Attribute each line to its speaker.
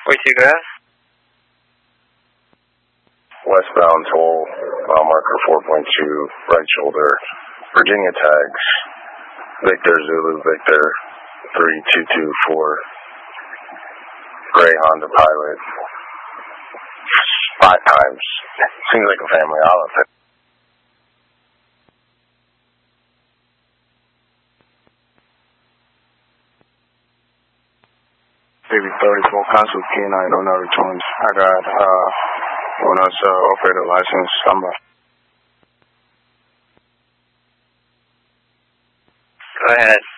Speaker 1: you go ahead.
Speaker 2: Westbound toll, mile marker 4.2, right shoulder, Virginia tags, Victor Zulu Victor 3224, gray Honda Pilot, 5 times. Seems like a family outfit.
Speaker 3: Baby 34 Council K9 on our returns. I got owner's operator license number.
Speaker 1: Go ahead.